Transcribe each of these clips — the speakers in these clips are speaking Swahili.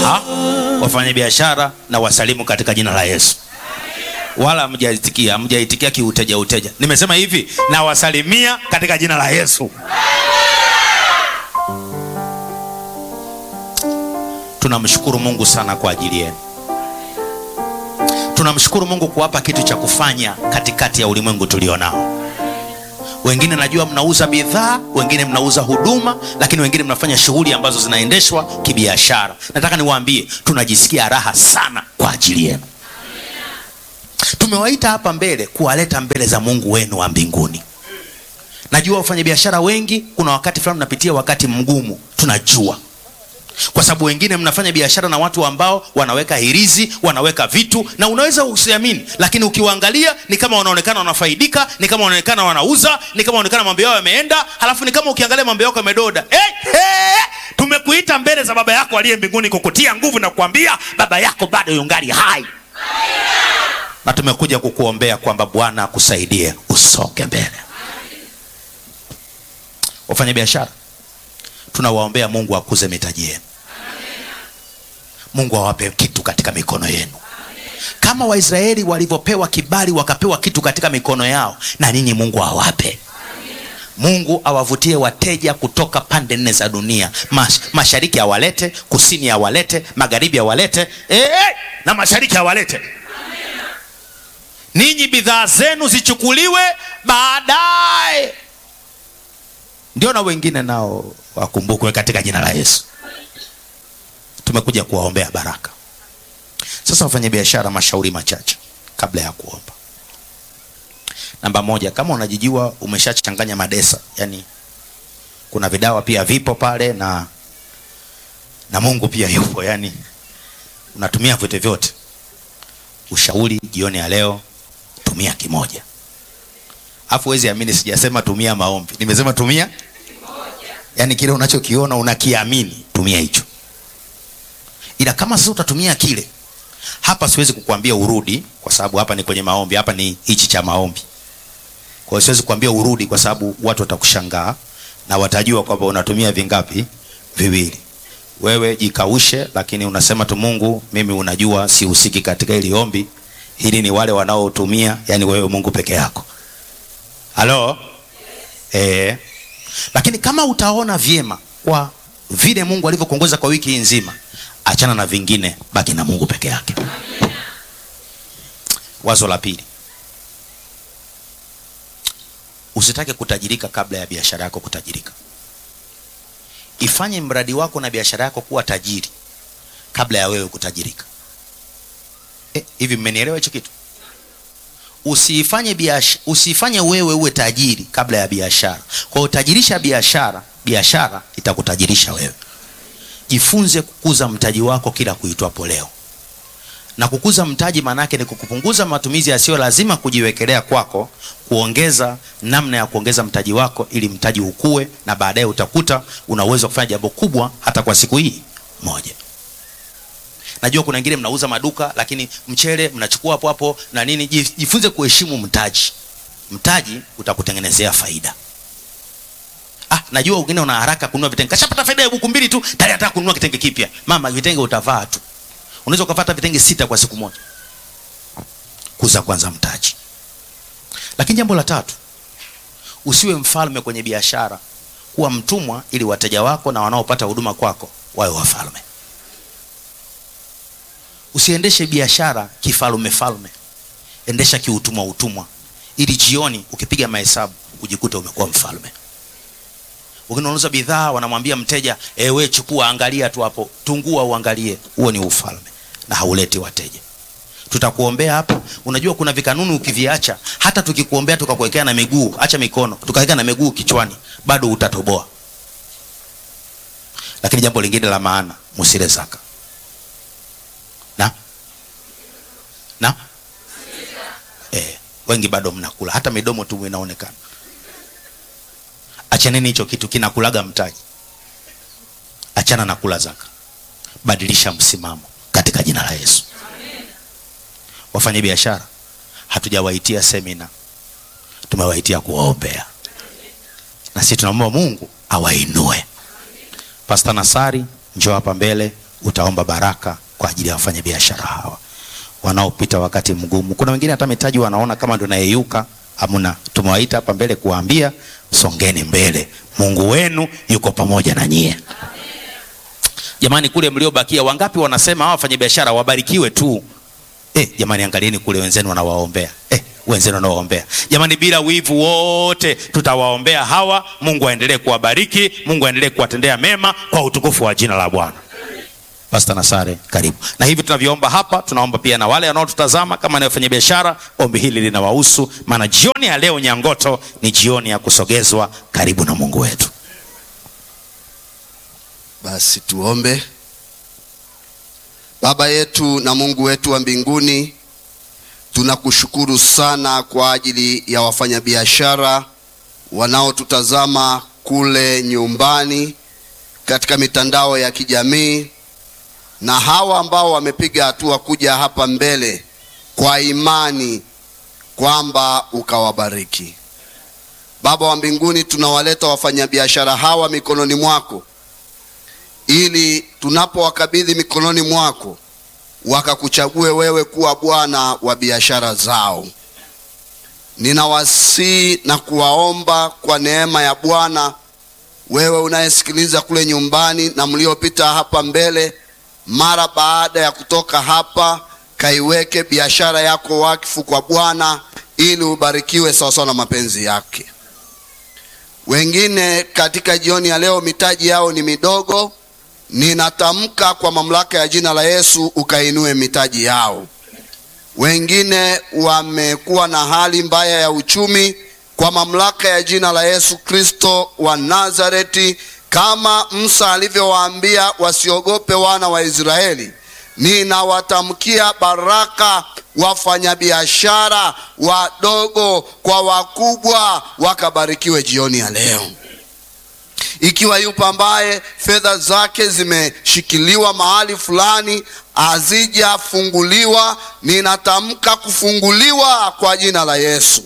Wafanya biashara na wasalimu katika jina la Yesu. Wala mjaitikia kiuteja. Nimesema hivi, na wasalimia katika jina la Yesu. Tunamshukuru Mungu sana kwa ajili yenu. Tunamshukuru Mungu kuwapa kitu cha kufanya katikati ya ulimwengu tulionao. Wengine najua mnauza bidhaa, wengine mnauza huduma, lakini wengine mnafanya shughuli ambazo zinaendeshwa kibiashara. Nataka niwaambie, tunajisikia raha sana kwa ajili yenu. Tumewaita hapa mbele kuwaleta mbele za Mungu wenu wa mbinguni. Najua wafanyabiashara wengi kuna wakati fulani mnapitia wakati mgumu, tunajua. Kwa sababu wengine mnafanya biashara na watu ambao wanaweka hirizi, wanaweka vitu, na unaweza usiamini, lakini ukiwaangalia ni kama wanaonekana wanafaidika, ni kama wanaonekana wanauza, ni kama wanaonekana mambo yao yameenda, halafu ni kama ukiangalia mambo yako yamedoda. Tumekuita mbele za Baba yako aliye mbinguni kukutia nguvu na kukuambia Baba yako bado yungali hai. Na tumekuja kukuombea kwamba Bwana akusaidie usoge mbele. Wafanya biashara, tunawaombea Mungu akuze mitaji yenu. Mungu awape kitu katika mikono yenu. Kama Waisraeli walivyopewa kibali wakapewa kitu katika mikono yao, na ninyi Mungu awape. Mungu awavutie wateja kutoka pande nne za dunia. Mashariki awalete, kusini awalete, magharibi awalete, na mashariki awalete. Ninyi bidhaa zenu zichukuliwe baadaye, ndio na wengine nao wakumbukwe katika jina la Yesu. Tumekuja kuwaombea baraka. Sasa wafanye biashara, mashauri machache kabla ya kuomba. Namba moja, kama unajijua umeshachanganya madesa, yani kuna vidawa pia vipo pale na Mungu pia yupo, yani unatumia vitu vyote. Ushauri jioni ya leo, tumia kimoja. Afu wezi amini, sijasema tumia maombi, nimesema tumia kimoja. Yani kile unachokiona unakiamini, tumia hicho. Ila kama sasa utatumia kile, hapa siwezi kukuambia urudi, kwa sababu hapa ni kwenye maombi, hapa ni hichi cha maombi. Kwa hiyo siwezi kukuambia urudi, kwa sababu watu watakushangaa na watajua kwamba unatumia vingapi, viwili. Wewe jikaushe, lakini unasema tu, Mungu, mimi unajua sihusiki katika hili ombi, hili ni wale wanaotumia, yani wewe Mungu peke yako. Halo? Lakini kama utaona vyema kwa vile Mungu alivyokuongoza kwa wiki nzima, achana na vingine, baki na Mungu peke yake. Wazo la pili, usitake kutajirika kabla ya biashara yako kutajirika. Ifanye mradi wako na biashara yako kuwa tajiri kabla ya wewe kutajirika. Hivi mmenielewa hicho kitu? Usifanye wewe uwe tajiri kabla ya biashara. Kwa utajirisha biashara itakutajirisha wewe. Jifunze kukuza mtaji wako kila kuitwapo leo. Na kukuza mtaji maana yake ni kupunguza matumizi yasiyo lazima kujiwekelea kwako, kuongeza namna ya kuongeza mtaji wako ili mtaji ukue, na baadaye utakuta una uwezo kufanya jambo kubwa hata kwa siku hii moja. Najua kuna wengine mnauza maduka, lakini mchele mnachukua hapo hapo na nini. Jifunze kuheshimu mtaji. Mtaji utakutengenezea faida. Najua wengine una haraka kununua vitenge. Kashapata faida ya buku 2 tu, tayari anataka kununua kitenge kipya. Mama, vitenge utavaa tu. Unaweza kufuata vitenge 6 kwa siku moja. Kuza kwanza mtaji. Lakini jambo la tatu, usiwe mfalme kwenye biashara. Kuwa mtumwa ili wateja wako na wanaopata huduma kwako wawe wafalme. Usiendeshe biashara kifalme. Endesha kiutumwa, ili jioni ukipiga mahesabu ujikute umekuwa mfalme. Wengine wanauza bidhaa, wanamwambia mteja, wewe chukua, angalia tu hapo, tungua uangalie. Huo ni ufalme na hauleti wateja. Tutakuombea hapa. Unajua kuna vikanuni ukiviacha, hata tukikuombea tukakuwekea na miguu, acha mikono, tukaweka na miguu kichwani, bado utatoboa. Lakini jambo lingine la maana, msile zaka. Na wengi bado mnakula, hata midomo tu inaonekana. Achaneni hicho kitu, kinakulaga mtaji. Achana na kula zaka. Badilisha msimamo katika jina la Yesu. Wafanye biashara, hatujawaitia semina, tumewaitia kuwaombea. Na sisi tunaomba Mungu awainue. Pastor Nasari, njoo hapa mbele utaomba baraka kwa ajili ya wafanyabiashara hawa wanaopita wakati mgumu. Kuna wengine hata mitaji wanaona kama ndio nayeyuka. Hamna, tumewaita hapa mbele kuambia songeni mbele, Mungu wenu yuko pamoja na nyie. Jamani, kule mliobakia wangapi wanasema hawa wafanyabiashara wabarikiwe tu? Jamani, angalieni kule wenzenu wanawaombea. Wenzenu wanawaombea. Jamani, bila wivu wote tutawaombea hawa. Mungu aendelee kuwabariki, Mungu aendelee kuwatendea mema kwa utukufu wa jina la Bwana. Pastor Nasare, karibu. Na hivi tunavyoomba hapa, tunaomba pia na wale wanaotutazama kama ni wafanyabiashara. Ombi hili linawahusu, maana jioni ya leo Nyangoto ni jioni ya kusogezwa karibu na Mungu wetu. Basi tuombe. Baba yetu na Mungu wetu wa mbinguni, tunakushukuru sana kwa ajili ya wafanyabiashara wanaotutazama kule nyumbani, katika mitandao ya kijamii, na hawa ambao wamepiga hatua kuja hapa mbele kwa imani kwamba ukawabariki. Baba wa mbinguni, tunawaleta wafanyabiashara hawa mikononi mwako, ili tunapowakabidhi mikononi mwako wakakuchague wewe kuwa Bwana wa biashara zao. Ninawasihi na kuwaomba kwa neema ya Bwana, wewe unayesikiliza kule nyumbani na mliopita hapa mbele, mara baada ya kutoka hapa, kaiweke biashara yako wakifu kwa Bwana ili ubarikiwe sawasawa na mapenzi yake. Wengine katika jioni ya leo mitaji yao ni midogo, ninatamka kwa mamlaka ya jina la Yesu ukainue mitaji yao. Wengine wamekuwa na hali mbaya ya uchumi, kwa mamlaka ya jina la Yesu Kristo wa Nazareti, kama Musa alivyowaambia wasiogope wana wa Israeli, ninawatamkia baraka wafanyabiashara wadogo kwa wakubwa, wakabarikiwe jioni ya leo. Ikiwa yupo ambaye fedha zake zimeshikiliwa mahali fulani hazijafunguliwa, ninatamka kufunguliwa kwa jina la Yesu.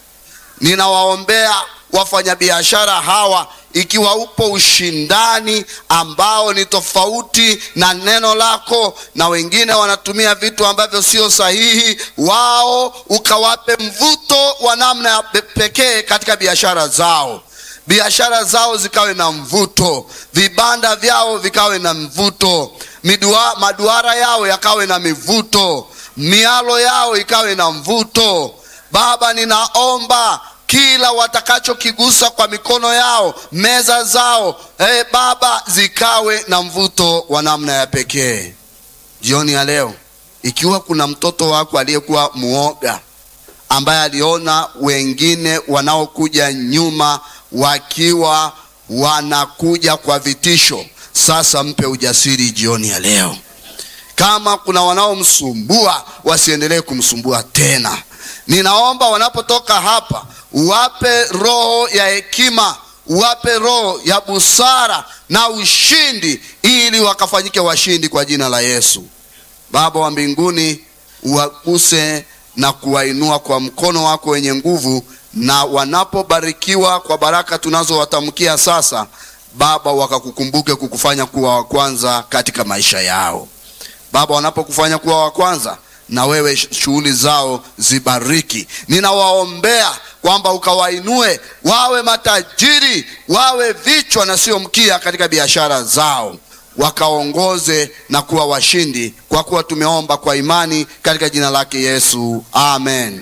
Ninawaombea wafanyabiashara hawa, ikiwa upo ushindani ambao ni tofauti na neno lako, na wengine wanatumia vitu ambavyo sio sahihi, wao ukawape mvuto wa namna ya pekee katika biashara zao. Biashara zao zikawe na mvuto, vibanda vyao vikawe na mvuto, maduara yao yakawe na mivuto, mialo yao ikawe na mvuto. Baba, ninaomba kila watakachokigusa kwa mikono yao, meza zao, Baba, zikawe na mvuto wa namna ya pekee. Jioni ya leo, ikiwa kuna mtoto wako aliyekuwa muoga, ambaye aliona wengine wanaokuja nyuma wakiwa wanakuja kwa vitisho, sasa mpe ujasiri jioni ya leo. Kama kuna wanaomsumbua, wasiendelee kumsumbua tena. Ninaomba wanapotoka hapa, uwape roho ya hekima, uwape roho ya busara na ushindi, ili wakafanyike washindi kwa jina la Yesu. Baba wa mbinguni, uwaguse na kuwainua kwa mkono wako wenye nguvu, na wanapobarikiwa kwa baraka tunazowatamkia sasa, Baba, wakakukumbuke kukufanya kuwa wa kwanza katika maisha yao. Baba, wanapokufanya kuwa wa kwanza, na wewe shughuli zao zibariki. Ninawaombea kwamba ukawainue, wawe matajiri, wawe vichwa na sio mkia katika biashara zao, wakaongoze na kuwa washindi, kwa kuwa tumeomba kwa imani katika jina lake Yesu, amen.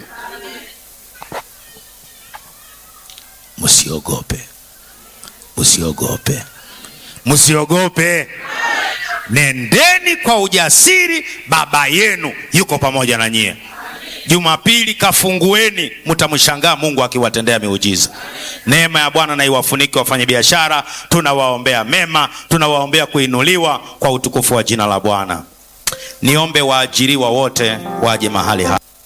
Msiogope, msiogope, msiogope. Nendeni kwa ujasiri, baba yenu yuko pamoja na nyie. Jumapili kafungueni, mtamshangaa Mungu akiwatendea miujiza. Neema ya Bwana na iwafunike wafanyabiashara. Tunawaombea mema, tunawaombea kuinuliwa kwa utukufu wa jina la Bwana. Niombe waajiriwa wote waje mahali hapa.